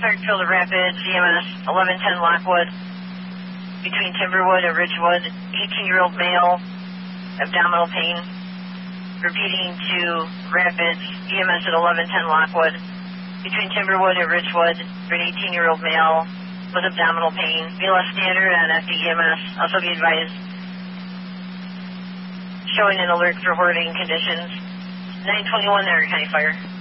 Parkfield to Rapids, EMS 1110 Lockwood, between Timberwood and Ridgewood, 18-year-old male, abdominal pain. Repeating to Rapids, EMS at 1110 Lockwood, between Timberwood and Ridgewood, for an 18-year-old male with abdominal pain. BLS standard on FDEMS. Also be advised, showing an alert for hoarding conditions. 921 there, County Fire.